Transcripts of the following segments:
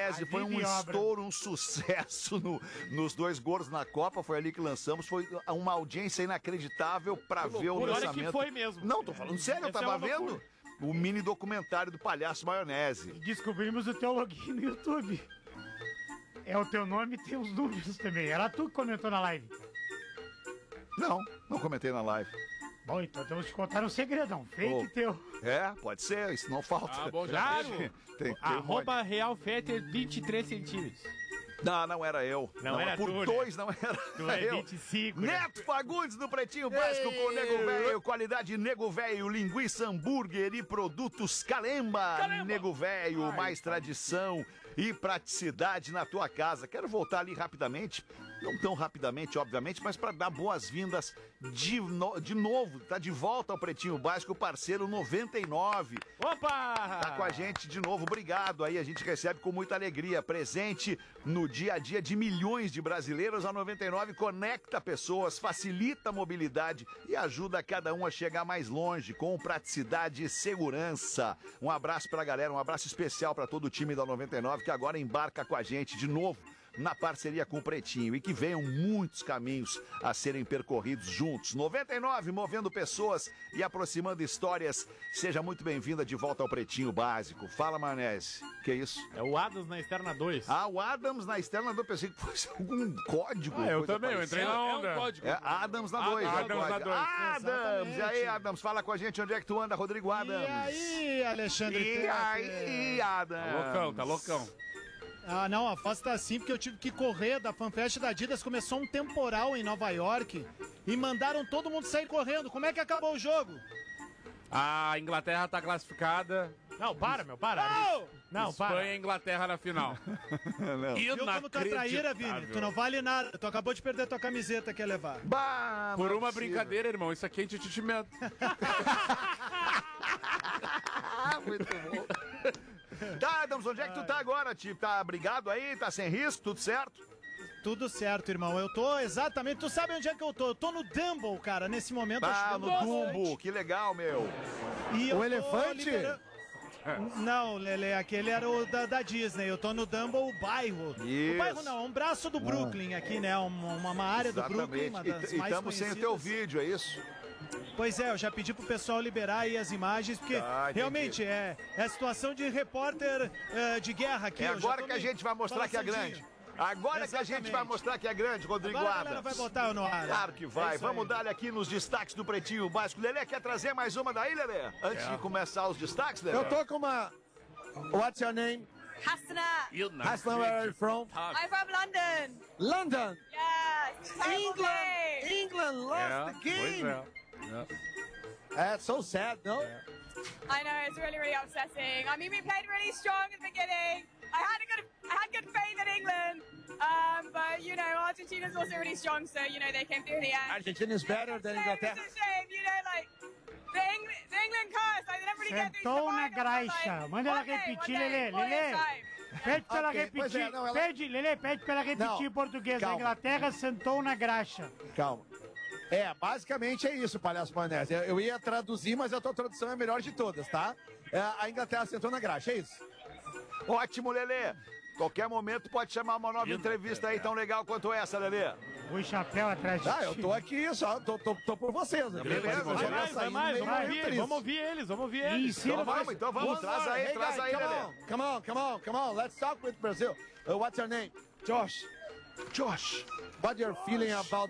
Maionese foi um estouro, um sucesso nos 2 gordos na Copa, foi ali que lançamos, foi uma audiência inacreditável pra ver o lançamento. Olha que foi mesmo. Não, tô falando sério, eu tava vendo o mini documentário do Palhaço Maionese. Descobrimos o teu login no YouTube. É o teu nome e tem os números também. Era tu que comentou na live. Não comentei na live. Bom, então temos que contar um segredão. Fake teu. É, pode ser, isso não falta. Ah, bom, já tem Arroba Real Fetter 23 centímetros. Não era eu. Não era por tu, 2 não era Tu é eu. 25. Neto Fagundes do Pretinho Básico com o Nego Velho, qualidade Nego Velho, linguiça hambúrguer e produtos Calemba. Nego Velho, mais tradição e praticidade na tua casa. Quero voltar ali rapidamente, não tão rapidamente, obviamente, mas para dar boas-vindas de novo, tá de volta ao Pretinho Básico, o parceiro 99. Opa! Tá com a gente de novo, obrigado aí, a gente recebe com muita alegria, presente no dia a dia de milhões de brasileiros. A 99 conecta pessoas, facilita a mobilidade e ajuda cada um a chegar mais longe com praticidade e segurança. Um abraço pra galera, um abraço especial pra todo o time da 99 que agora embarca com a gente de novo na parceria com o Pretinho e que venham muitos caminhos a serem percorridos juntos. 99, movendo pessoas e aproximando histórias. Seja muito bem-vinda de volta ao Pretinho Básico. Fala, Maionese. Que isso? É o Adams na Externa 2. Ah, o Adams na Externa 2. Pensei que fosse algum código. Eu também, eu entrei na onda. É um código. É Adams na 2. Adams na 2. Adams! E aí, Adams? Fala com a gente onde é que tu anda, Rodrigo Adams. E aí, Alexandre? E aí, Adams? Tá loucão. Ah, não, a foto tá assim porque eu tive que correr da FanFest da Adidas. Começou um temporal em Nova York e mandaram todo mundo sair correndo. Como é que acabou o jogo? A Inglaterra tá classificada. Não, para. Não, Espanha para. e Inglaterra na final. Viu como tu é traíra, Vini? Tu não vale nada. Tu acabou de perder tua camiseta que ia levar. Por uma brincadeira, irmão. Isso aqui é entretenimento. Muito bom. Tá, Adams, onde é que tu tá agora, tipo? Tá brigado aí? Tá sem risco? Tudo certo? Tudo certo, irmão. Eu tô exatamente... Tu sabe onde é que eu tô? Eu tô no Dumble, cara, nesse momento. Ah, no Dumbo. Que legal, meu. E o elefante? Não, Lele, aquele era o da Disney. Eu tô no Dumble, o bairro. Isso. O bairro não, é um braço do Brooklyn aqui, né? Uma área do Brooklyn, uma das e mais estamos sem o teu vídeo, é isso? Pois é, eu já pedi pro pessoal liberar aí as imagens, porque realmente é situação de repórter de guerra aqui. É agora que a gente vai mostrar que é grande. Agora que a gente vai mostrar que é grande, Rodrigo Agora Adams. a galera vai botar eu no ar. Claro que vai. Vamos dar aqui nos destaques do Pretinho Básico. Lelê, quer trazer mais uma daí, Lelê? Antes de começar os destaques, Lelê? Eu tô com uma... What's your name? Hasna. Hasna, where are you from? I'm from London. London. Yeah. England lost the game. That's so sad, no? I know, it's really, really upsetting. I mean, we played really strong at the beginning. I had good faith in England. But, you know, Argentina's also really strong, so, you know, they came through in the end. Argentina is better than Inglaterra. It's a shame, you know, like, the England curse, like, they never really get through Sentou na the final, graxa. like, Manda ela one day, repetir, one day, Lelê. one Lelê. time. Pede pra ela Ok, pois repetir. é, não, ela- Lelê, pede pra ela repetir Não, em português. calma. A Inglaterra sentou na graxa. Calma. Basicamente é isso, Palhaço Maionese. Eu ia traduzir, mas a tua tradução é a melhor de todas, tá? A Inglaterra sentou na graxa, é isso? Ótimo, Lelê. Qualquer momento pode chamar uma nova entrevista aí tão legal quanto essa, Lelê. O chapéu atrás de Eu tô aqui só, tô por vocês. Beleza, Vai mais, vamos ouvir eles. Então vamos, traz aí, Lelê. Come on, let's talk with Brazil. What's your name? Josh. What you're feeling about...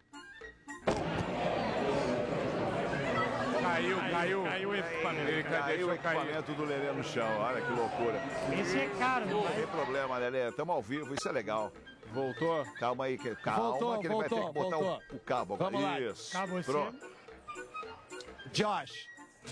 Caiu o equipamento. Caiu o equipamento do Lelê no chão, olha que loucura. Esse é caro, Não né? tem problema, Lelê, estamos ao vivo, isso é legal. Voltou? Calma aí, calma que ele vai ter que botar o cabo agora. Vamos lá. Isso. Acabou você. Pronto. Josh,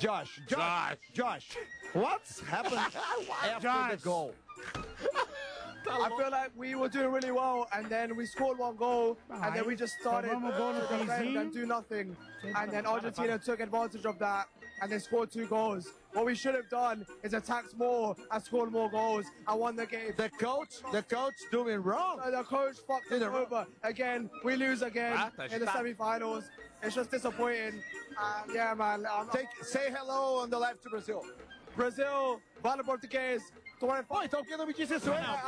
what's happened after the goal? I feel like we were doing really well, and then we scored one goal, and then we just started Vamos gol no to defend finzinho. and do nothing. And then Argentina took advantage of that, and they scored 2 goals. What we should have done is attacked more and scored more goals and won the game. The coach doing wrong. The coach fucked us over again. We lose again in the semi-finals. It's just disappointing. Yeah, man. Say hello on the live to Brazil. Brazil, Vale Português. Então quem não me disse isso?